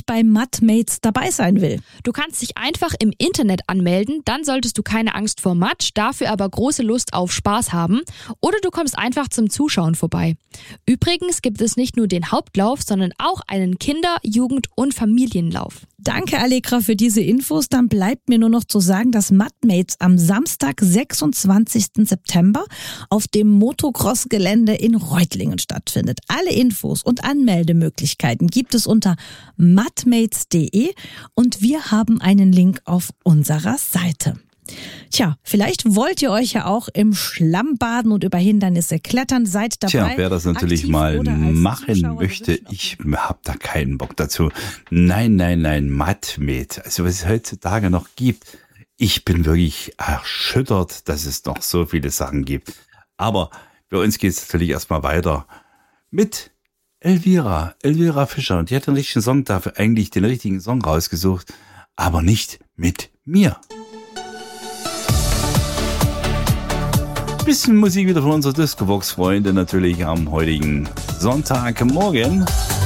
bei Mudmates dabei sein will. Du kannst dich einfach im Internet anmelden, dann solltest du keine Angst vor Matsch, dafür aber große Lust auf Spaß haben. Oder du kommst einfach zum Zuschauen vorbei. Übrigens gibt es nicht nur den Hauptlauf, sondern auch einen Kinder-, Jugend- und Familienlauf. Danke, Allegra, für diese Infos. Dann bleibt mir nur noch zu sagen, dass Mudmates am Samstag, 26. September auf dem Motocross-Gelände in Reutlingen stattfindet. Alle Infos und Anmeldemöglichkeiten gibt es unter mudmates.de und wir haben einen Link auf unserer Seite. Tja, vielleicht wollt ihr euch ja auch im Schlamm baden und über Hindernisse klettern. Seid dabei. Tja, wer das natürlich mal machen möchte, ich habe da keinen Bock dazu. Nein, Mudmate. Also was es heutzutage noch gibt. Ich bin wirklich erschüttert, dass es noch so viele Sachen gibt. Aber bei uns geht es natürlich erstmal weiter mit Elvira Fischer. Und die hat den richtigen Song dafür, eigentlich den richtigen Song rausgesucht, aber nicht mit mir. Bisschen Musik wieder von unserer Discobox-Freunde natürlich am heutigen Sonntagmorgen.